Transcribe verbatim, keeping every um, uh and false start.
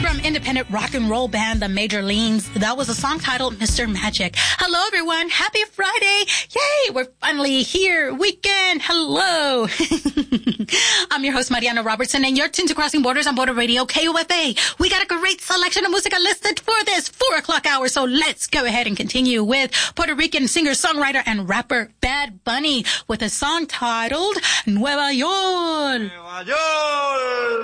from independent rock and roll band The Major Leans. That was a song titled Mister Magic. Hello, everyone. Happy Friday. Yay, we're finally here. Weekend. Hello. I'm your host, Mariana Robertson, and you're tuned to Crossing Borders on Border Radio, K O F A. We got a great selection of música listed for this four o'clock hour, so let's go ahead and continue with Puerto Rican singer, songwriter, and rapper Bad Bunny with a song titled Nueva York. Nueva York.